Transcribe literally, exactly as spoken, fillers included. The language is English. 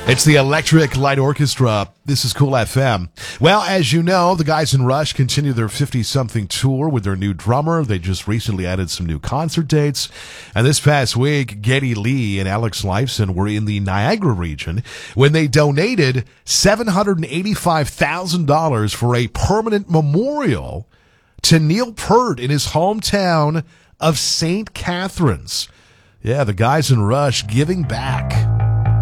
It's the Electric Light Orchestra. This is Cool F M. Well, as you know, the guys in Rush continue their fifty-something tour with their new drummer. They just recently added some new concert dates. And this past week, Geddy Lee and Alex Lifeson were in the Niagara region when they donated seven hundred eighty-five thousand dollars for a permanent memorial to Neil Peart in his hometown of Saint Catharines. Yeah, the guys in Rush giving back.